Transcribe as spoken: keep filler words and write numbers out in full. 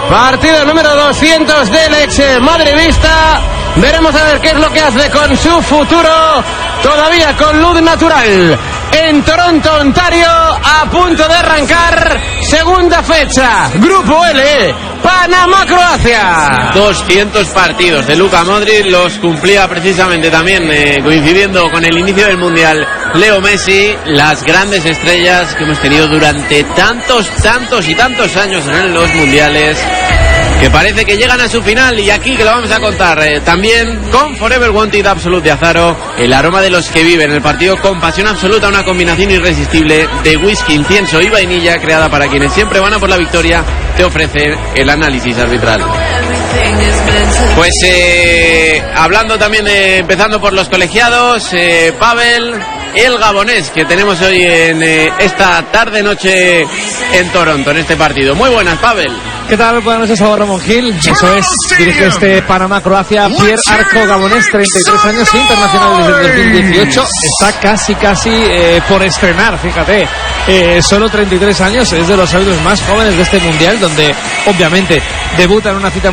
Partido número doscientos del ex madridista. Veremos a ver qué es lo que hace con su futuro. Todavía con luz natural. En Toronto, Ontario, a punto de arrancar. Segunda fecha. Grupo L. Panamá-Croacia. doscientos partidos de Luka Modric. Los cumplía precisamente también, eh, coincidiendo con el inicio del Mundial, Leo Messi. Las grandes estrellas que hemos tenido durante tantos, tantos y tantos años en los Mundiales, que parece que llegan a su final, y aquí que lo vamos a contar eh, también con Forever Wanted Absolute de Azaro, el aroma de los que viven el partido con pasión absoluta, una combinación irresistible de whisky, incienso y vainilla, creada para quienes siempre van a por la victoria. Te ofrece el análisis arbitral. Pues eh, hablando también, eh, empezando por los colegiados, eh, Pavel, el gabonés que tenemos hoy en eh, esta tarde-noche en Toronto, en este partido. Muy buenas, Pavel. ¿Qué tal? Buenas noches a Ramón Gil. Eso es, dirige este Panamá-Croacia Pierre Arco, gabonés, treinta y tres años, internacional desde el dos mil dieciocho. Está casi, casi eh, por estrenar, fíjate. Eh, solo treinta y tres años, es de los árbitros más jóvenes de este mundial, donde obviamente debuta en una cita